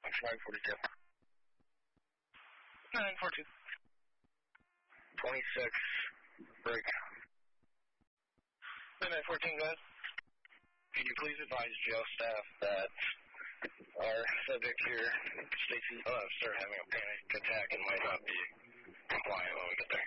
942. 942. 26, break. 914, go ahead. Can you please advise jail staff that our subject here, Stacy, started having a panic attack and might not be compliant when we get there?